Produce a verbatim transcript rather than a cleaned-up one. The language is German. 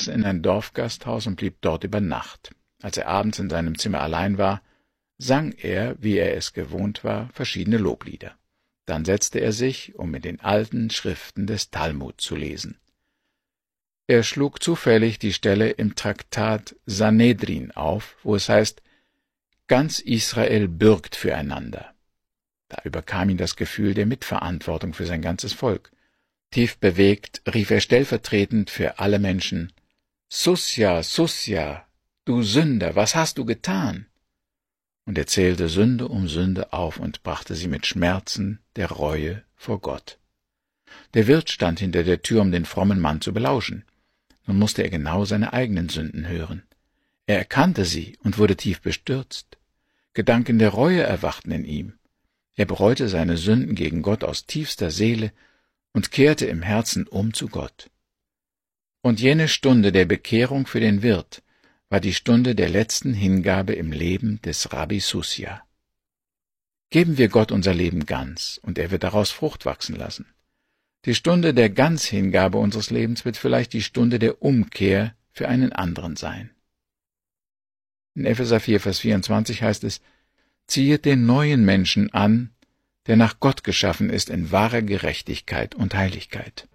mittags in ein Dorfgasthaus und blieb dort über Nacht. Als er abends in seinem Zimmer allein war, sang er, wie er es gewohnt war, verschiedene Loblieder. Dann setzte er sich, um in den alten Schriften des Talmud zu lesen. Er schlug zufällig die Stelle im Traktat Sanhedrin auf, wo es heißt, »Ganz Israel bürgt füreinander.« Da überkam ihn das Gefühl der Mitverantwortung für sein ganzes Volk. Tief bewegt rief er stellvertretend für alle Menschen, »Susja, Susja, du Sünder, was hast du getan?« Und er zählte Sünde um Sünde auf und brachte sie mit Schmerzen der Reue vor Gott. Der Wirt stand hinter der Tür, um den frommen Mann zu belauschen. Nun musste er genau seine eigenen Sünden hören. Er erkannte sie und wurde tief bestürzt. Gedanken der Reue erwachten in ihm. Er bereute seine Sünden gegen Gott aus tiefster Seele und kehrte im Herzen um zu Gott. Und jene Stunde der Bekehrung für den Wirt war die Stunde der letzten Hingabe im Leben des Rabbi Susja. Geben wir Gott unser Leben ganz, und er wird daraus Frucht wachsen lassen. Die Stunde der Ganzhingabe unseres Lebens wird vielleicht die Stunde der Umkehr für einen anderen sein. In Epheser vier, Vers vierundzwanzig heißt es, »Ziehet den neuen Menschen an, der nach Gott geschaffen ist in wahrer Gerechtigkeit und Heiligkeit.«